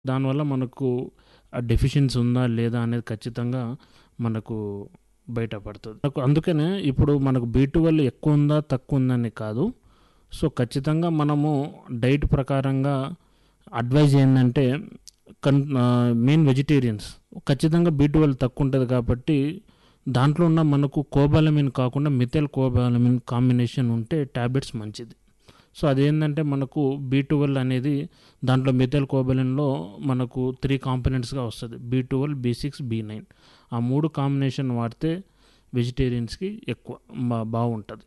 దానివల్ల మనకు ఆ డెఫిషియన్సీ ఉందా లేదా అనేది ఖచ్చితంగా మనకు బయటపడుతుంది. అందుకనే ఇప్పుడు మనకు B12 ఎక్కువ ఉందా తక్కువ ఉందని కాదు. సో ఖచ్చితంగా మనము డైట్ ప్రకారంగా అడ్వైజ్ ఏంటంటే మెయిన్ వెజిటేరియన్స్ ఖచ్చితంగా B12 తక్కువ ఉంటుంది కాబట్టి దాంట్లో ఉన్న మనకు కోబాలమిన్ కాకుండా మిథైల్ కోబాలమిన్ కాంబినేషన్ ఉంటే ట్యాబ్లెట్స్ మంచిది. సో అదేంటంటే మనకు B12 అనేది దాంట్లో మిథైల్ కోబాలిన్లో మనకు 3 కాంపోనెంట్స్గా వస్తుంది. B12, B6, B9 ఆ 3 కాంబినేషన్ వాడితే వెజిటేరియన్స్కి ఎక్కువ బాగుంటుంది.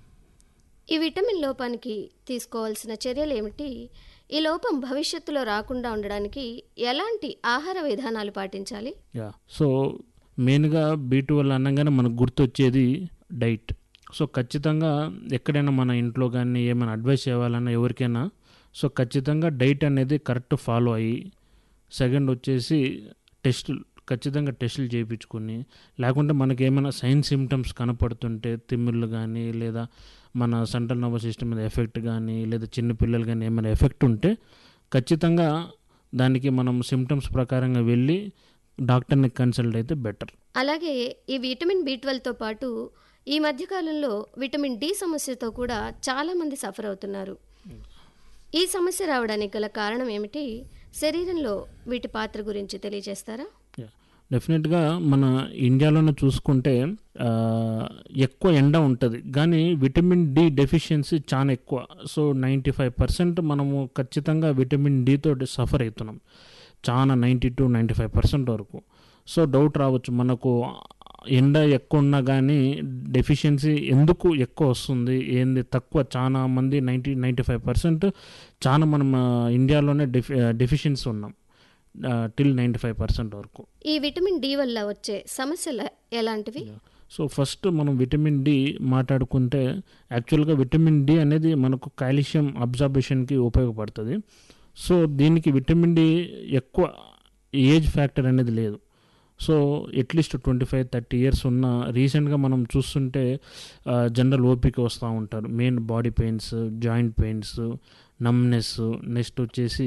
ఈ విటమిన్ లోపానికి తీసుకోవాల్సిన చర్యలు ఏమిటి? ఈ లోపం భవిష్యత్తులో రాకుండా ఉండడానికి ఎలాంటి ఆహార విధానాలు పాటించాలి? సో మెయిన్గా B12 అనగానే మనకు గుర్తొచ్చేది డైట్. సో ఖచ్చితంగా ఎక్కడైనా మన ఇంట్లో కానీ ఏమైనా అడ్వైస్ చేయాలన్నా ఎవరికైనా సో ఖచ్చితంగా డైట్ అనేది కరెక్ట్ ఫాలో అయ్యి, సెకండ్ వచ్చేసి ఖచ్చితంగా టెస్టులు చేయించుకొని, లేకుంటే మనకి ఏమైనా సైన్ సిమ్టమ్స్ కనపడుతుంటే తిమ్మిళ్ళు కానీ లేదా మన సెంట్రల్ నర్వస్ సిస్టమ్ మీద ఎఫెక్ట్ కానీ లేదా చిన్నపిల్లలు కానీ ఏమైనా ఎఫెక్ట్ ఉంటే ఖచ్చితంగా దానికి మనం సిమ్టమ్స్ ప్రకారంగా వెళ్ళి డాక్టర్ని కన్సల్ట్ అయితే బెటర్. అలాగే ఈ విటమిన్ B12తో పాటు ఈ మధ్యకాలంలో విటమిన్ D సమస్యతో కూడా చాలామంది సఫర్ అవుతున్నారు. ఈ సమస్య రావడానికి గల కారణం ఏమిటి? శరీరంలో వీటి పాత్ర గురించి తెలియజేస్తారా? డెఫినెట్గా మన ఇండియాలోనే చూసుకుంటే ఎక్కువ ఎండ ఉంటుంది కానీ విటమిన్ D డెఫిషియన్సీ చాలా ఎక్కువ. సో 95% మనము ఖచ్చితంగా విటమిన్ Dతో సఫర్ అవుతున్నాం, చాలా 90-95% వరకు. సో డౌట్ రావచ్చు మనకు ఎండ ఎక్కువ ఉన్నా కానీ డెఫిషియన్సీ ఎందుకు ఎక్కువ వస్తుంది, ఏంది తక్కువ? చాలా మంది 90-95% చాలా మనం ఇండియాలోనే డెఫిషియన్సీ ఉన్నాం టిల్ 95% వరకు. ఈ విటమిన్ D వల్ల వచ్చే సమస్యలు ఎలాంటివి? సో ఫస్ట్ మనం విటమిన్ D మాట్లాడుకుంటే యాక్చువల్గా విటమిన్ D అనేది మనకు కాల్షియం అబ్జార్బేషన్కి ఉపయోగపడుతుంది. సో దీనికి విటమిన్ D ఎక్కువ ఏజ్ ఫ్యాక్టర్ అనేది లేదు. సో అట్లీస్ట్ 25-30 ఇయర్స్ ఉన్న రీసెంట్గా మనం చూస్తుంటే జనరల్ ఓపిక వస్తూ ఉంటారు, main body pains, joint pains, numbness, next వచ్చేసి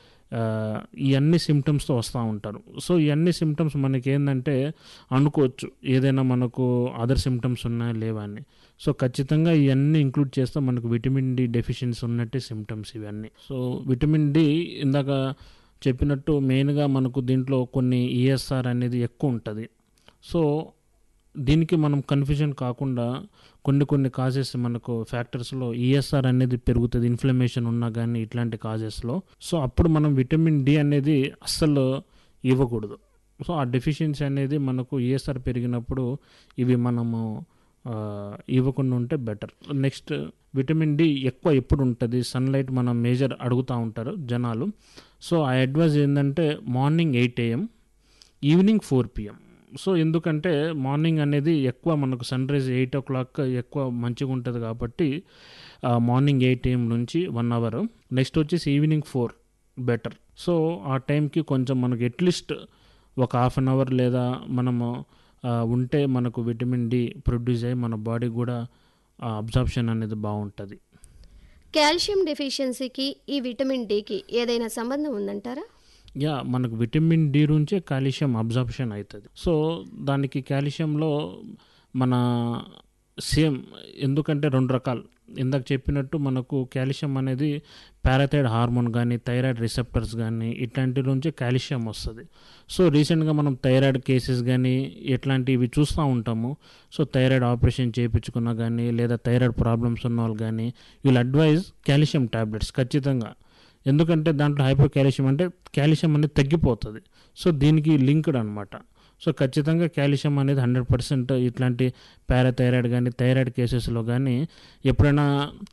ఈ అన్ని సిమ్టమ్స్తో వస్తూ ఉంటారు. సో ఈ అన్ని సిమ్టమ్స్ మనకి ఏంటంటే అనుకోవచ్చు ఏదైనా మనకు అదర్ సిమ్టమ్స్ ఉన్నాయా లేవా అని. సో ఖచ్చితంగా ఇవన్నీ ఇంక్లూడ్ చేస్తే మనకు విటమిన్ D డెఫిషియన్సీ ఉన్నట్టే సిమ్టమ్స్ ఇవన్నీ. సో విటమిన్ D ఇందాక చెప్పినట్టు మెయిన్గా మనకు దీంట్లో కొన్ని ESR అనేది ఎక్కువ ఉంటుంది. సో దీనికి మనం కన్ఫ్యూజన్ కాకుండా కొన్ని కాజెస్ మనకు ఫ్యాక్టర్స్లో ESR అనేది పెరుగుతుంది, ఇన్ఫ్లమేషన్ ఉన్నా కానీ ఇట్లాంటి కాజెస్లో. సో అప్పుడు మనం విటమిన్ D అనేది అస్సలు ఇవ్వకూడదు. సో ఆ డెఫిషియన్సీ అనేది మనకు ESR పెరిగినప్పుడు ఇవి మనము ఇవ్వకుండా ఉంటే బెటర్. నెక్స్ట్ విటమిన్ D ఎక్కువ ఎప్పుడు ఉంటుంది? సన్లైట్ మనం మేజర్ అడుగుతూ ఉంటారు జనాలు. సో ఆ అడ్వైజ్ ఏంటంటే morning 8 AM, evening 4 PM. So ఎందుకంటే మార్నింగ్ అనేది ఎక్కువ మనకు సన్ రైజ్ 8 o'clock ఎక్కువ మంచిగా ఉంటుంది కాబట్టి మార్నింగ్ 8 AM నుంచి 1 hour, నెక్స్ట్ వచ్చేసి ఈవినింగ్ 4 బెటర్. సో ఆ టైంకి కొంచెం మనకు అట్లీస్ట్ ఒక హాఫ్ అన్ అవర్ లేదా మనము ఉంటే మనకు విటమిన్ D ప్రొడ్యూస్ అయ్యి మన బాడీ కూడా అబ్జార్ప్షన్ అనేది బాగుంటుంది. కాల్షియం డెఫిషియన్సీకి ఈ విటమిన్ Dకి ఏదైనా సంబంధం ఉందంటారా? మనకు విటమిన్ D నుంచే కాల్షియం అబ్జార్ప్షన్ అవుతుంది. సో దానికి కాల్షియంలో మన సేమ్ ఎందుకంటే 2 రకాలు ఇందాక చెప్పినట్టు మనకు కాల్షియం అనేది పారాథైరాయిడ్ హార్మోన్ కానీ థైరాయిడ్ రిసెప్టర్స్ కానీ ఇట్లాంటి నుంచి కాల్షియం వస్తుంది. సో రీసెంట్గా మనం థైరాయిడ్ కేసెస్ కానీ ఇట్లాంటివి చూస్తూ ఉంటాము. సో థైరాయిడ్ ఆపరేషన్ చేయించుకున్నా కానీ లేదా థైరాయిడ్ ప్రాబ్లమ్స్ ఉన్న వాళ్ళు కానీ వీళ్ళు అడ్వైజ్ కాల్షియం టాబ్లెట్స్ ఖచ్చితంగా. ఎందుకంటే దాంట్లో హైపో కాల్షియం అంటే కాల్షియం అనేది తగ్గిపోతుంది. సో దీనికి లింక్డ్ అనమాట. సో ఖచ్చితంగా కాల్షియం అనేది 100% ఇట్లాంటి పారాథైరాయిడ్ కానీ థైరాయిడ్ కేసెస్లో కానీ ఎప్పుడైనా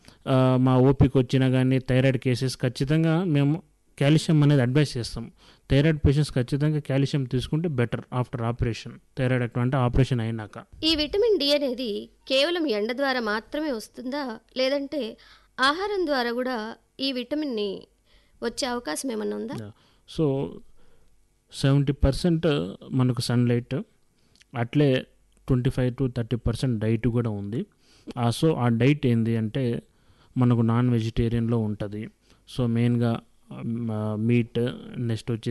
మా ఓపిక వచ్చినా కానీ థైరాయిడ్ కేసెస్ ఖచ్చితంగా మేము కాల్షియం అనేది అడ్వైస్ చేస్తాం. థైరాయిడ్ పేషెంట్స్ ఖచ్చితంగా కాల్షియం తీసుకుంటే బెటర్ ఆఫ్టర్ ఆపరేషన్, థైరాయిడ్ అటువంటి ఆపరేషన్ అయినాక. ఈ విటమిన్ D అనేది కేవలం ఎండ ద్వారా మాత్రమే వస్తుందా, లేదంటే ఆహారం ద్వారా కూడా ఈ విటమిన్ని వచ్చే అవకాశం ఏమన్నా ఉందా? సో 70% మనకు సన్లైట్, అట్లే 25-30% డైట్ కూడా ఉంది. సో ఆ డైట్ ఏంది అంటే మనకు నాన్ వెజిటేరియన్లో ఉంటుంది. సో మెయిన్గా మీట్, నెక్స్ట్ వచ్చి